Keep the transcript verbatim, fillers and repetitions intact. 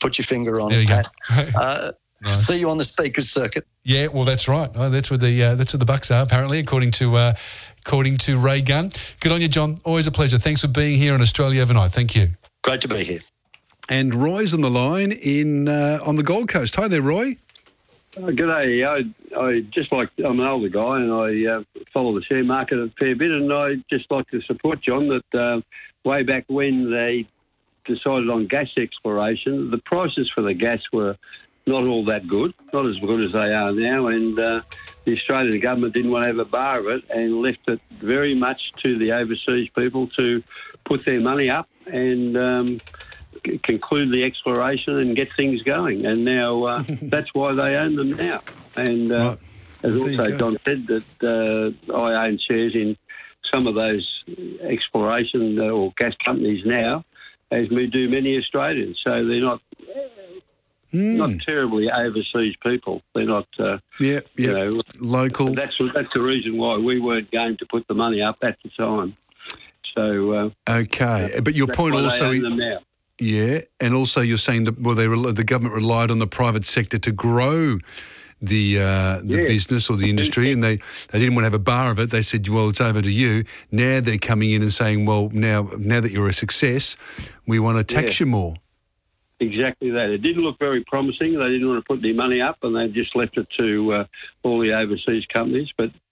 put your finger on There it, you go. Pat. Uh, Nice. See you on the speakers circuit. Yeah, well, that's right. Oh, that's where the uh, that's where the bucks are, apparently, according to uh, according to Ray Gunn. Good on you, John. Always a pleasure. Thanks for being here on Australia Overnight. Thank you. Great to be here. And Roy's on the line in uh, on the Gold Coast. Hi there, Roy. Uh, g'day. I, I just like, I'm an older guy and I uh, follow the share market a fair bit, and I just like to support John that uh, way back when they decided on gas exploration, the prices for the gas were not all that good, not as good as they are now, and uh, the Australian government didn't want to have a bar of it and left it very much to the overseas people to put their money up and um, c- conclude the exploration and get things going. And now uh, that's why they own them now. And uh, Right. as There you also go. Don said, that uh, I own shares in some of those exploration or gas companies now, as we do many Australians. So they're not Mm. not terribly overseas people. They're not, uh, Yeah, yeah. you know. Local. That's that's the reason why we weren't going to put the money up at the time. So uh, Okay, but your that's point why they also, own them now. yeah, and also you're saying that well, they rel- the government relied on the private sector to grow the uh, the Yeah. business or the industry, and they, they didn't want to have a bar of it. They said, well, it's over to you. Now they're coming in and saying, well, now now that you're a success, we want to tax Yeah. you more. Exactly that. It didn't look very promising. They didn't want to put any money up, and they just left it to uh, all the overseas companies. But